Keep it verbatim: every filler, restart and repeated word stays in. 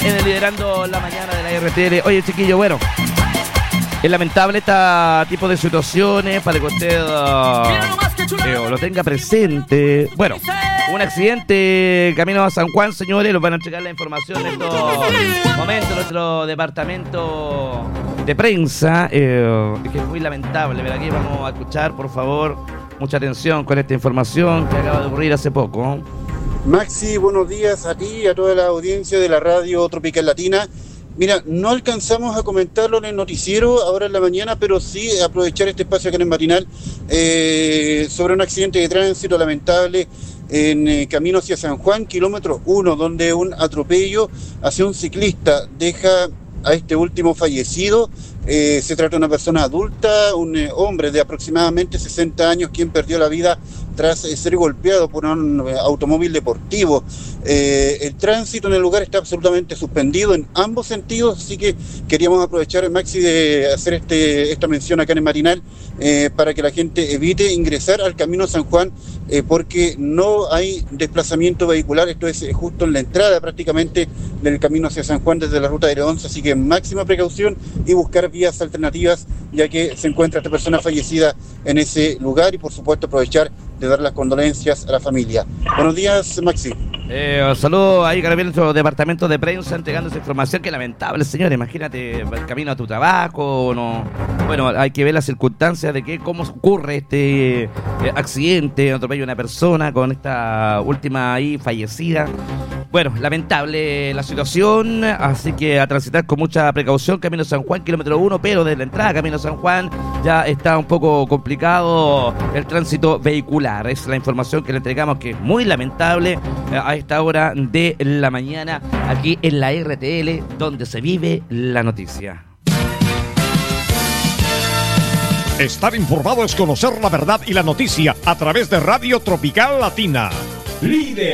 en el Liderando la Mañana de la R T L. Oye, chiquillo, bueno, es lamentable este tipo de situaciones para que usted uh, eh, lo tenga presente. Bueno, un accidente camino a San Juan, señores, los van a entregar la información en estos momentos nuestro departamento de prensa, eh, que es muy lamentable. Pero aquí vamos a escuchar, por favor, mucha atención con esta información que acaba de ocurrir hace poco. Maxi, buenos días a ti y a toda la audiencia de la radio Tropical Latina. Mira, no alcanzamos a comentarlo en el noticiero ahora en la mañana, pero sí aprovechar este espacio acá en el matinal eh, sobre un accidente de tránsito lamentable en eh, camino hacia San Juan, kilómetro uno, donde un atropello hacia un ciclista deja a este último fallecido. Eh, se trata de una persona adulta, un eh, hombre de aproximadamente sesenta años, quien perdió la vida tras eh, ser golpeado por un eh, automóvil deportivo. Eh, el tránsito en el lugar está absolutamente suspendido en ambos sentidos, así que queríamos aprovechar, Maxi, de hacer este, esta mención acá en el matinal eh, para que la gente evite ingresar al camino San Juan, eh, porque no hay desplazamiento vehicular. Esto es eh, justo en la entrada prácticamente del camino hacia San Juan desde la ruta de once, así que máxima precaución y buscar vías alternativas, ya que se encuentra esta persona fallecida en ese lugar, y por supuesto aprovechar de dar las condolencias a la familia. Buenos días, Maxi. Eh, saludo ahí, Carabel, nuestro departamento de prensa, entregando esa información. Que lamentable, señor. Imagínate el camino a tu trabajo, no. Bueno, hay que ver las circunstancias de que cómo ocurre este eh, accidente, atropello a una persona con esta última ahí fallecida. Bueno, lamentable la situación, así que a transitar con mucha precaución. Camino San Juan, kilómetro uno, pero desde la entrada Camino San Juan ya está un poco complicado el tránsito vehicular. Es la información que le entregamos, que es muy lamentable a esta hora de la mañana aquí en la R T L, donde se vive la noticia. Estar informado es conocer la verdad y la noticia a través de Radio Tropical Latina. Líder.